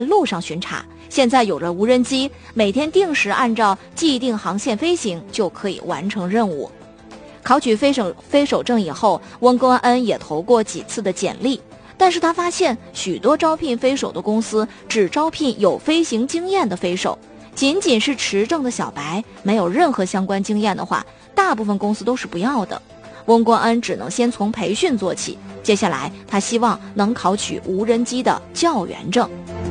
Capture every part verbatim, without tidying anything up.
路上巡查，现在有了无人机，每天定时按照既定航线飞行，就可以完成任务。考取飞手飞手证以后，翁根恩也投过几次的简历，但是他发现许多招聘飞手的公司只招聘有飞行经验的飞手，仅仅是持证的小白，没有任何相关经验的话，大部分公司都是不要的。翁根恩只能先从培训做起，接下来他希望能考取无人机的教员证。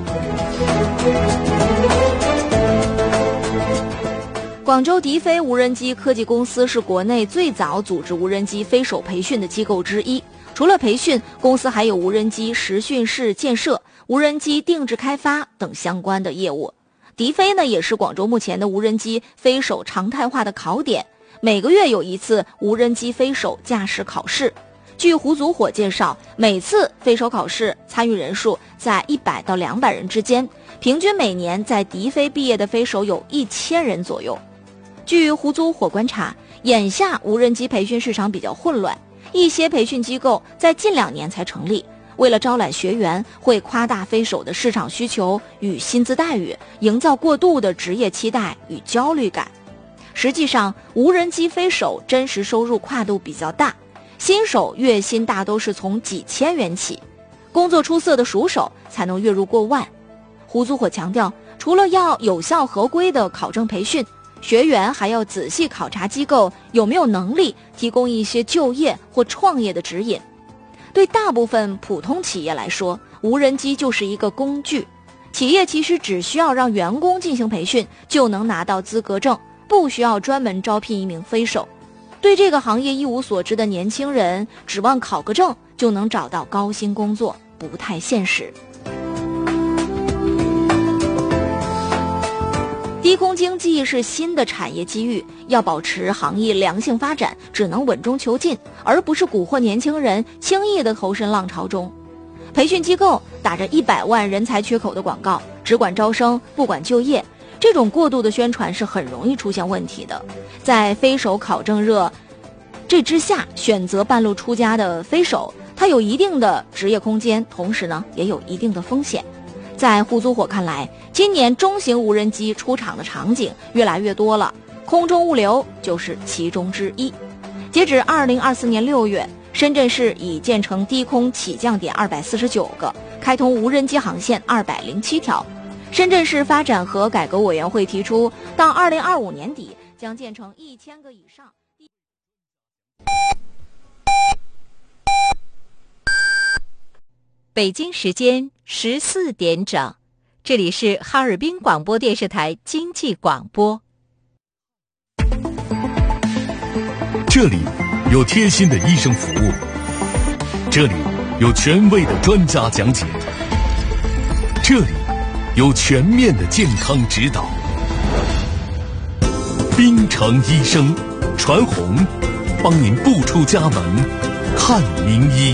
广州迪飞无人机科技公司是国内最早组织无人机飞手培训的机构之一。除了培训，公司还有无人机实训室建设、无人机定制开发等相关的业务。迪飞呢，也是广州目前的无人机飞手常态化的考点，每个月有一次无人机飞手驾驶考试。据胡祖火介绍，每次飞手考试参与人数在一百到两百人之间，平均每年在迪飞毕业的飞手有一千人左右。据胡祖火观察，眼下无人机培训市场比较混乱，一些培训机构在近两年才成立，为了招揽学员，会夸大飞手的市场需求与薪资待遇，营造过度的职业期待与焦虑感。实际上，无人机飞手真实收入跨度比较大，新手月薪大都是从几千元起，工作出色的熟手才能月入过万。胡祖火强调，除了要有效合规的考证培训，学员还要仔细考察机构有没有能力提供一些就业或创业的指引。对大部分普通企业来说，无人机就是一个工具，企业其实只需要让员工进行培训，就能拿到资格证，不需要专门招聘一名飞手。对这个行业一无所知的年轻人，指望考个证就能找到高薪工作，不太现实。低空经济是新的产业机遇，要保持行业良性发展，只能稳中求进，而不是蛊惑年轻人轻易地投身浪潮中。培训机构打着一百万人才缺口的广告，只管招生不管就业，这种过度的宣传是很容易出现问题的。在飞手考证热这之下，选择半路出家的飞手，他有一定的职业空间，同时呢也有一定的风险。在胡祖火看来，今年中型无人机出厂的场景越来越多了，空中物流就是其中之一。截止二零二四年六月，深圳市已建成低空起降点二百四十九个，开通无人机航线二百零七条。深圳市发展和改革委员会提出，到二零二五年底将建成一千个以上。 北京时间十四点整，这里是哈尔滨广播电视台经济广播。 这里有贴心的医生服务，这里有权威的专家讲解，这里有全面的健康指导。滨城医生传红，帮您不出家门看名医。